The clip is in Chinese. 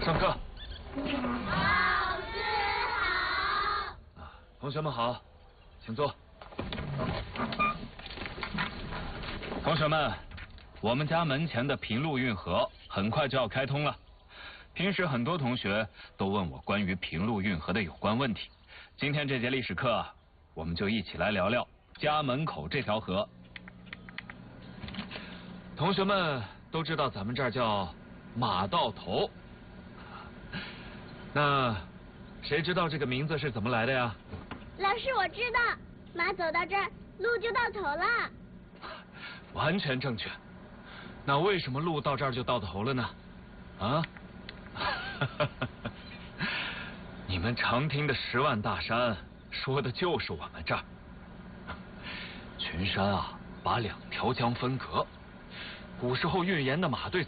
上课。 老师好。 同学们好，请坐。同学们，我们家门前的平路运河很快就要开通了。平时很多同学都问我关于平路运河的有关问题，今天这节历史课，我们就一起来聊聊家门口这条河。同学们都知道咱们这儿叫马道头，那谁知道这个名字是怎么来的呀？ 老师，我知道，马走到这儿，路就到头了。 完全正确。那为什么路到这儿就到头了呢？啊？你们常听的10万大山，说的就是我们这儿。群山啊，把2条江分隔。古时候运盐的马队